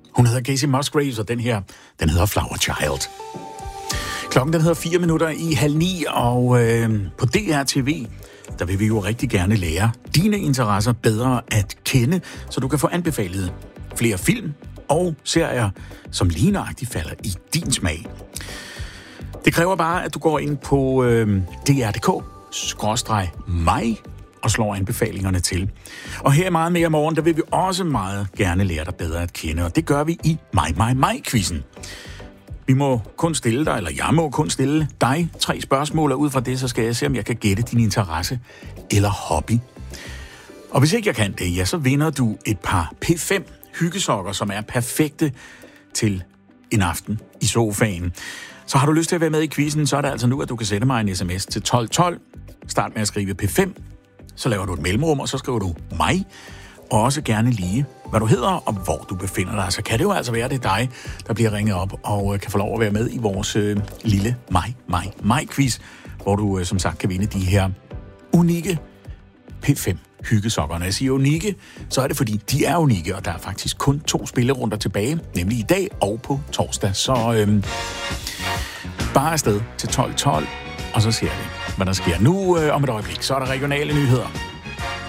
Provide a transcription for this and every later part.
Hun hedder Kacey Musgraves, og den hedder Flower Child. Klokken den hedder 8:04, og på DR TV, der vil vi jo rigtig gerne lære dine interesser bedre at kende, så du kan få anbefalet flere film og serier, som lige nøjagtigt falder i din smag. Det kræver bare, at du går ind på dr.dk/mig og slår anbefalingerne til. Og her meget mere i morgen, der vil vi også meget gerne lære dig bedre at kende, og det gør vi i mig-quizzen. Vi må kun stille dig, eller jeg må kun stille dig 3 spørgsmål, og ud fra det, så skal jeg se, om jeg kan gætte din interesse eller hobby. Og hvis ikke jeg kan det, ja, så vinder du et par P5 hyggesokker, som er perfekte til en aften i sofaen. Så har du lyst til at være med i quizzen, så er det altså nu, at du kan sende mig en sms til 1212. Start med at skrive P5, så laver du et mellemrum, og så skriver du mig, og også gerne lige, hvad du hedder og hvor du befinder dig. Så kan det jo altså være, det er dig, der bliver ringet op og kan få lov at være med i vores lille mig-quiz, hvor du som sagt kan vinde de her unikke P5 hyggesokker. Når jeg siger unikke, så er det fordi, de er unikke, og der er faktisk kun 2 spillerunder tilbage, nemlig i dag og på torsdag. Så bare afsted til 12:12, og så ser vi, hvad der sker. Nu om et øjeblik, så er der regionale nyheder.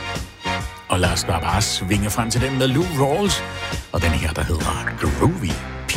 Og lad os bare svinge frem til den med Lou Rawls, og den her, der hedder Groovy.